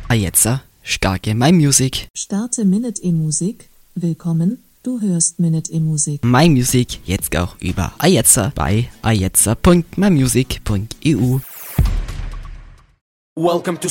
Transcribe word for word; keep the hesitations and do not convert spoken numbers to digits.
Ah jetzt, starke My Music. Starte Minute E-Musik. Willkommen, du hörst Minute E-Musik. My Music jetzt auch über Ajetzer bei ajetzer punkt my music punkt e u. Welcome to